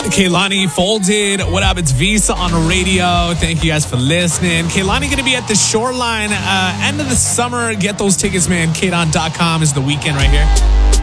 Kaylani Folded. What up? It's Visa on radio. Thank you guys for listening. Kaylani going to be at the Shoreline end of the summer. Get those tickets, man. Kadon.com is the weekend right here.